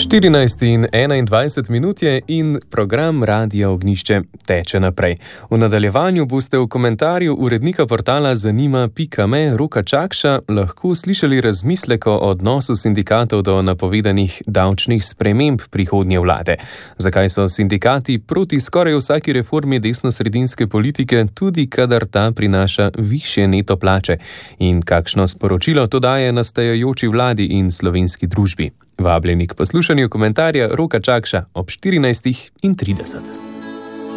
14:21 je in program Radia Ognjišče teče naprej. V nadaljevanju boste v komentarju urednika portala Zanima.me Roka Čakša lahko slišali razmislek o odnosu sindikatov do napovedanih davčnih sprememb prihodnje vlade. Zakaj so sindikati proti skoraj vsaki reformi desnosredinske politike, tudi kadar ta prinaša višje neto plače? In kakšno sporočilo to daje nastajajoči vladi in slovenski družbi? Vabljeni k poslušanju komentarja Roka Čakša ob 14:30.